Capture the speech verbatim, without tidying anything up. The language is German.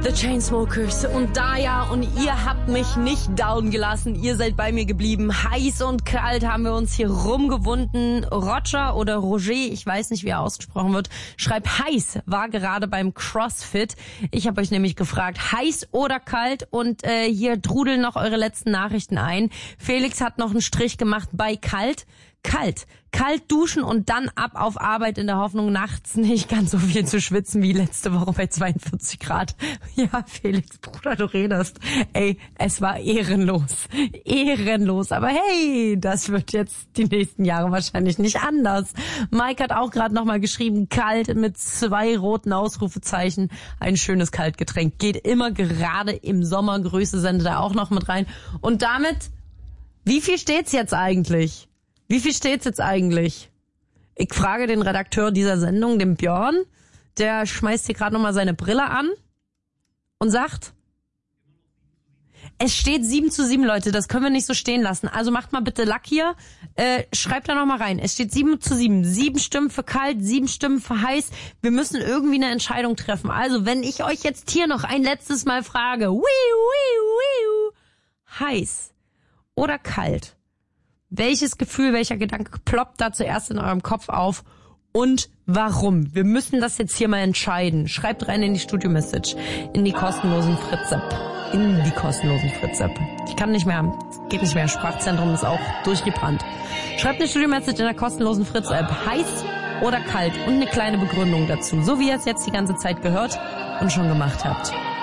The Chainsmokers und Daya, und ihr habt mich nicht down gelassen, ihr seid bei mir geblieben. Heiß und kalt haben wir uns hier rumgewunden. Roger oder Roger, ich weiß nicht, wie er ausgesprochen wird, schreibt heiß, war gerade beim CrossFit. Ich habe euch nämlich gefragt, heiß oder kalt, und äh, hier trudeln noch eure letzten Nachrichten ein. Felix hat noch einen Strich gemacht bei kalt. Kalt. Kalt duschen und dann ab auf Arbeit in der Hoffnung, nachts nicht ganz so viel zu schwitzen wie letzte Woche bei zweiundvierzig Grad. Ja, Felix, Bruder, du redest. Ey, es war ehrenlos. Ehrenlos. Aber hey, das wird jetzt die nächsten Jahre wahrscheinlich nicht anders. Mike hat auch gerade nochmal geschrieben, kalt mit zwei roten Ausrufezeichen. Ein schönes Kaltgetränk. Geht immer gerade im Sommer. Größe sendet er auch noch mit rein. Und damit, wie viel steht's jetzt eigentlich? Wie viel steht's jetzt eigentlich? Ich frage den Redakteur dieser Sendung, den Björn, der schmeißt hier gerade nochmal seine Brille an und sagt, es steht sieben zu sieben, Leute, das können wir nicht so stehen lassen. Also macht mal bitte Lack hier, äh, schreibt da nochmal rein. Es steht sieben zu sieben, sieben Stimmen für kalt, sieben Stimmen für heiß. Wir müssen irgendwie eine Entscheidung treffen. Also wenn ich euch jetzt hier noch ein letztes Mal frage, wiu, wiu, wiu, heiß oder kalt? Welches Gefühl, welcher Gedanke ploppt da zuerst in eurem Kopf auf und warum? Wir müssen das jetzt hier mal entscheiden. Schreibt rein in die Studio-Message, in die kostenlosen Fritz-App. In die kostenlosen Fritz-App. Ich kann nicht mehr, geht nicht mehr. Sprachzentrum ist auch durchgebrannt. Schreibt eine Studio-Message in der kostenlosen Fritz-App. Heiß oder kalt und eine kleine Begründung dazu. So wie ihr es jetzt die ganze Zeit gehört und schon gemacht habt.